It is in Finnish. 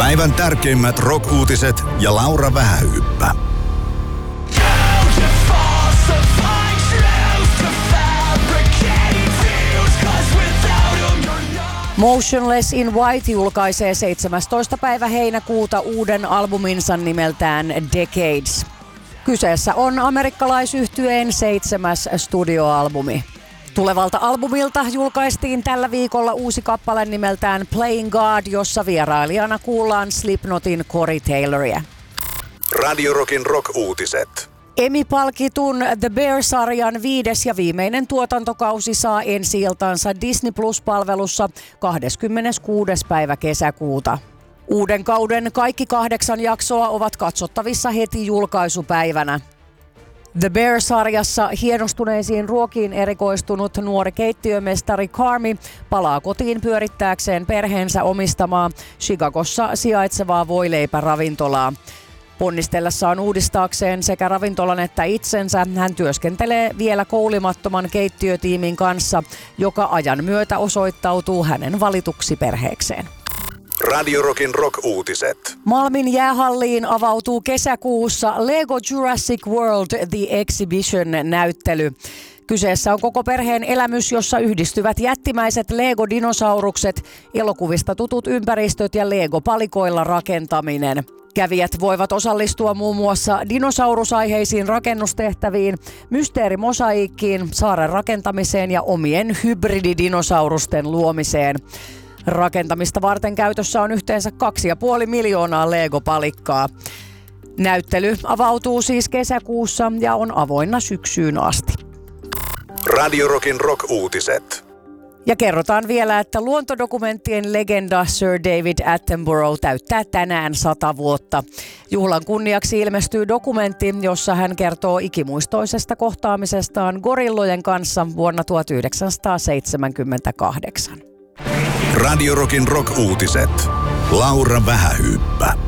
Päivän tärkeimmät rock-uutiset ja Laura Vähähyyppä. Motionless in White julkaisee 17. päivä heinäkuuta uuden albuminsa nimeltään Decades. Kyseessä on amerikkalaisyhtyeen 7. studioalbumi. Tulevalta albumilta julkaistiin tällä viikolla uusi kappale nimeltään Playing God, jossa vierailijana kuullaan Slipknotin Corey Tayloria. Radio Rockin rock-uutiset. Emmy-palkitun The Bear-sarjan 5. ja viimeinen tuotantokausi saa ensi-iltansa Disney Plus-palvelussa 26. päivä kesäkuuta. Uuden kauden kaikki 8 jaksoa ovat katsottavissa heti julkaisupäivänä. The Bear-sarjassa hienostuneisiin ruokiin erikoistunut nuori keittiömestari Carmy palaa kotiin pyörittääkseen perheensä omistamaa Chicagossa sijaitsevaa voileipäravintolaa. Ponnistellessaan uudistaakseen sekä ravintolan että itsensä hän työskentelee vielä koulimattoman keittiötiimin kanssa, joka ajan myötä osoittautuu hänen valituksi perheekseen. Radio Rockin rock-uutiset. Malmin jäähalliin avautuu kesäkuussa Lego Jurassic World The Exhibition-näyttely. Kyseessä on koko perheen elämys, jossa yhdistyvät jättimäiset Lego-dinosaurukset, elokuvista tutut ympäristöt ja Lego-palikoilla rakentaminen. Kävijät voivat osallistua muun muassa dinosaurusaiheisiin rakennustehtäviin, mysteerimosaiikkiin, saaren rakentamiseen ja omien hybrididinosaurusten luomiseen. Rakentamista varten käytössä on yhteensä 2,5 miljoonaa Lego-palikkaa. Näyttely avautuu siis kesäkuussa ja on avoinna syksyyn asti. Radio Rockin rock-uutiset. Ja kerrotaan vielä, että luontodokumenttien legenda Sir David Attenborough täyttää tänään 100 vuotta. Juhlan kunniaksi ilmestyy dokumentti, jossa hän kertoo ikimuistoisesta kohtaamisestaan gorillojen kanssa vuonna 1978. Radio Rockin rock-uutiset. Laura Vähähyyppä.